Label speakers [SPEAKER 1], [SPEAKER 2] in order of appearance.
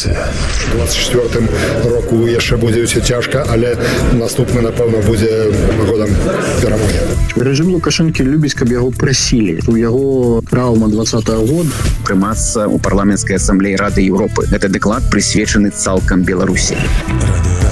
[SPEAKER 1] Нацыя.
[SPEAKER 2] 24 року яшчэ будзе ўсё цяжка, але наступны, напэўна, будзе годам перамогі.
[SPEAKER 3] Рэжым Лукашэнкі любіць, каб яго прасілі. У яго траўма 20-го года.
[SPEAKER 4] Прымацца ў парламенцкай асамблеі Рады Еўропы. Гэта дэклад прысвечаны цалкам Беларусі.